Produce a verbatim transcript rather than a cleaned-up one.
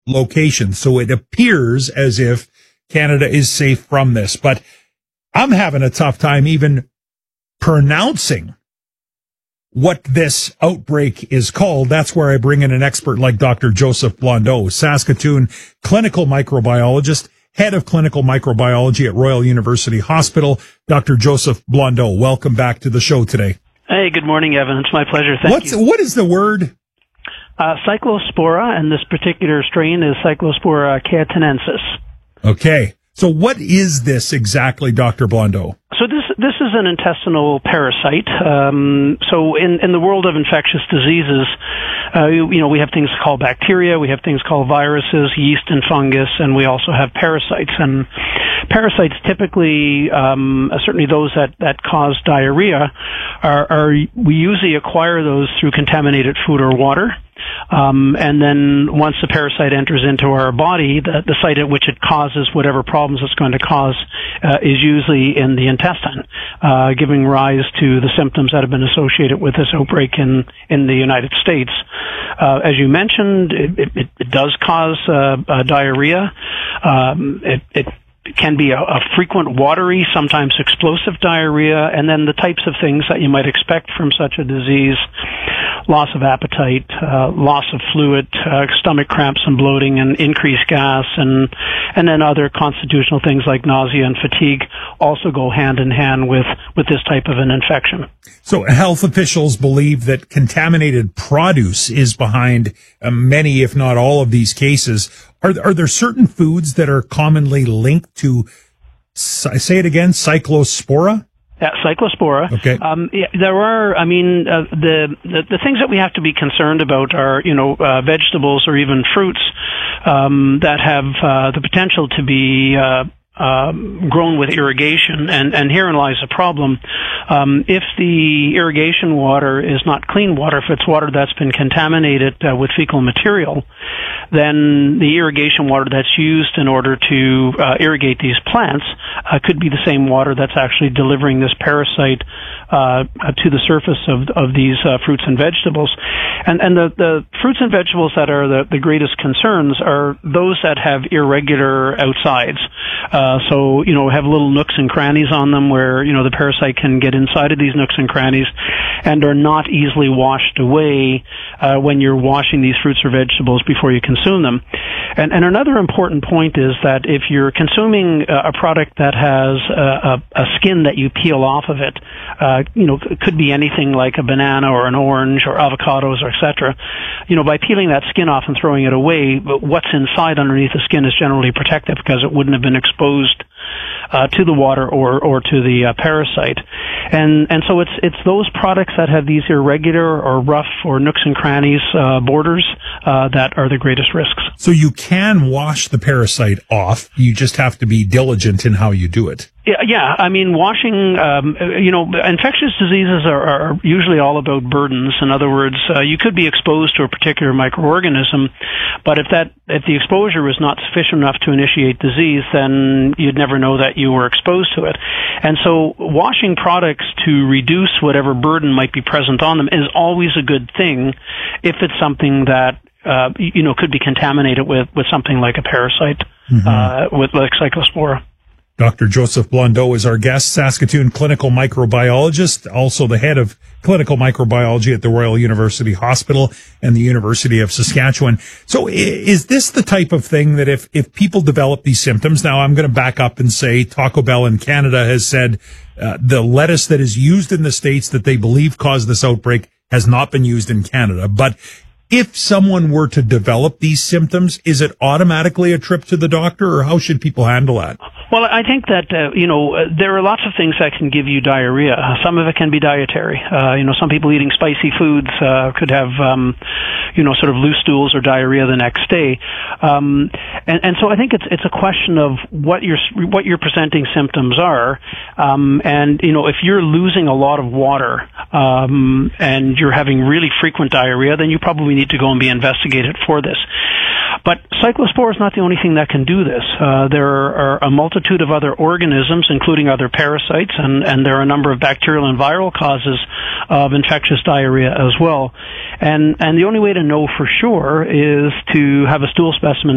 location. So it appears as if Canada is safe from this, but I'm having a tough time even pronouncing what this outbreak is called. That's where I bring in an expert like Doctor Joseph Blondeau, Saskatoon clinical microbiologist, head of clinical microbiology at Royal University Hospital. Doctor Joseph Blondeau, welcome back to the show today. Hey, good morning, Evan. It's my pleasure. Thank What's, you. What is the word? Uh, Cyclospora, and this particular strain is Cyclospora cayetanensis. Okay. So what is this exactly, Doctor Blondeau? So this this is an intestinal parasite. Um, so in, in the world of infectious diseases, uh, you, you know, we have things called bacteria, we have things called viruses, yeast and fungus, and we also have parasites. And parasites typically, um, certainly those that, that cause diarrhea, are, are we usually acquire those through contaminated food or water. Um, and then once the parasite enters into our body, the, the site at which it causes whatever problems it's going to cause uh, is usually in the intestine, uh, giving rise to the symptoms that have been associated with this outbreak in, in the United States. Uh, as you mentioned, it, it, it does cause uh, uh, diarrhea. Um, it, it can be a, a frequent watery, sometimes explosive diarrhea, and then the types of things that you might expect from such a disease: loss of appetite, uh, loss of fluid, uh, stomach cramps and bloating, and increased gas, and and then other constitutional things like nausea and fatigue also go hand in hand with, with this type of an infection. So health officials believe that contaminated produce is behind uh, many, if not all, of these cases. Are, are there certain foods that are commonly linked to, say it again, Cyclospora? Yeah, Cyclospora. Okay. Um, yeah, there are, I mean, uh, the, the the things that we have to be concerned about are, you know, uh, vegetables or even fruits um, that have uh, the potential to be uh, um, grown with irrigation, and and herein lies the problem. Um, if the irrigation water is not clean water, if it's water that's been contaminated uh, with fecal material, then the irrigation water that's used in order to uh, irrigate these plants uh, could be the same water that's actually delivering this parasite uh, to the surface of of these uh, fruits and vegetables. And and the, the fruits and vegetables that are the, the greatest concerns are those that have irregular outsides. Uh, so, you know, have little nooks and crannies on them where, you know, the parasite can get inside of these nooks and crannies and are not easily washed away uh, when you're washing these fruits or vegetables before you consume them. And, and another important point is that if you're consuming a product that has a, a, a skin that you peel off of it, uh, you know, it could be anything like a banana or an orange or avocados or et cetera. You know, by peeling that skin off and throwing it away, what's inside underneath the skin is generally protected because it wouldn't have been exposed uh, to the water or, or to the uh, parasite. And, and so it's, it's those products that have these irregular or rough or nooks and crannies, uh, borders, uh, that are the greatest risks. So you can wash the parasite off. You just have to be diligent in how you do it. Yeah, yeah. I mean, washing, um, you know, infectious diseases are, are usually all about burdens. In other words, uh, you could be exposed to a particular microorganism, but if that, if the exposure was not sufficient enough to initiate disease, then you'd never know that you were exposed to it. And so washing products to reduce whatever burden might be present on them is always a good thing if it's something that uh, you know, could be contaminated with, with something like a parasite, mm-hmm. uh, with like Cyclospora. Doctor Joseph Blondeau is our guest, Saskatoon clinical microbiologist, also the head of clinical microbiology at the Royal University Hospital and the University of Saskatchewan. So is this the type of thing that if, if people develop these symptoms, now I'm going to back up and say Taco Bell in Canada has said uh, the lettuce that is used in the States that they believe caused this outbreak has not been used in Canada. But if someone were to develop these symptoms, is it automatically a trip to the doctor, or how should people handle that? Well, I think that, uh, you know, uh, there are lots of things that can give you diarrhea. Some of it can be dietary. Uh, you know, some people eating spicy foods uh, could have, um, you know, sort of loose stools or diarrhea the next day. Um, and, and so I think it's it's a question of what your what your presenting symptoms are. Um, and, you know, if you're losing a lot of water um, and you're having really frequent diarrhea, then you probably need to go and be investigated for this. But Cyclospora is not the only thing that can do this. Uh, there are a multitude of other organisms, including other parasites, and, and there are a number of bacterial and viral causes of infectious diarrhea as well. And, and the only way to know for sure is to have a stool specimen